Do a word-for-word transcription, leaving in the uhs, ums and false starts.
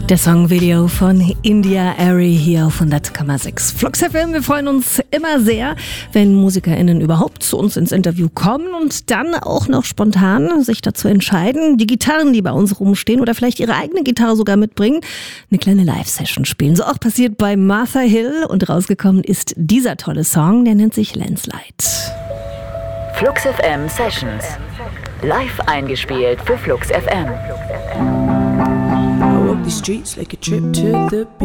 Der Songvideo von India Arie hier auf hundert Komma sechs Flux F M. Wir freuen uns immer sehr, wenn MusikerInnen überhaupt zu uns ins Interview kommen und dann auch noch spontan sich dazu entscheiden, die Gitarren, die bei uns rumstehen oder vielleicht ihre eigene Gitarre sogar mitbringen, eine kleine Live-Session spielen. So auch passiert bei Martha Hill und rausgekommen ist dieser tolle Song, der nennt sich Landslide. Flux F M Sessions. Live eingespielt für Flux F M. The streets like a trip to the beach.